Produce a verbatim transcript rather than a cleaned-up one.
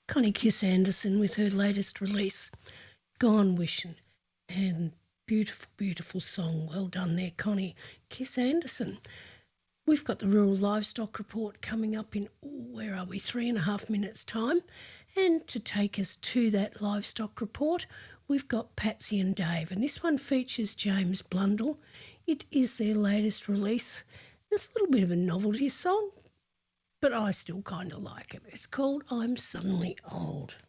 Connie Kiss Anderson with her latest release, Gone Wishing. And beautiful, beautiful song. Well done there, Connie Kiss Anderson. We've got the Rural Livestock Report coming up in, oh, where are we, three and a half minutes' time. And to take us to that livestock report, we've got Patsy and Dave. And this one features James Blundell. It is their latest release. It's a little bit of a novelty song, but I still kind of like it. It's called I'm Suddenly Old.